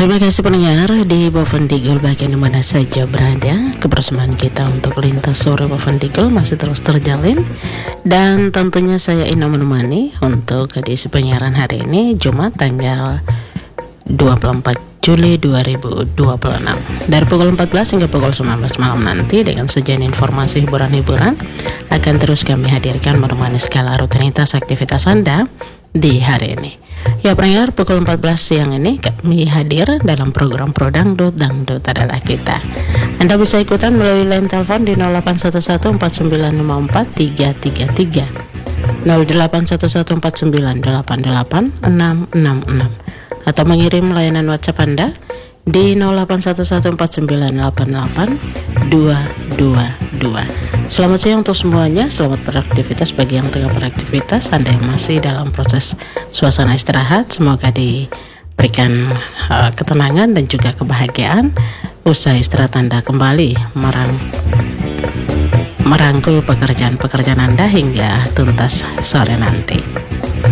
Terima kasih pendengar di Bovendigul bagian mana saja berada. Kebersamaan kita untuk lintas sore Bovendigul masih terus terjalin. Dan tentunya saya Ina menemani untuk edisi penyiaran hari ini Jumat tanggal 24 Juli 2026 dari pukul 14 hingga pukul 19 malam nanti dengan sajian informasi hiburan-hiburan akan terus kami hadirkan menemani skala rutinitas aktivitas Anda di hari ini. Ya pendengar, pukul 14 siang ini kami hadir dalam program Pro Dangdut, Dangdut adalah kita. Anda bisa ikutan melalui line telepon di 08114964 333 08114988 666 atau mengirim layanan WhatsApp Anda di 08114988 222. Selamat siang untuk semuanya, selamat beraktivitas bagi yang tengah beraktivitas. Anda yang masih dalam proses suasana istirahat, semoga diberikan ketenangan dan juga kebahagiaan. Usai istirahat Anda kembali merangkul pekerjaan Anda hingga tuntas sore nanti.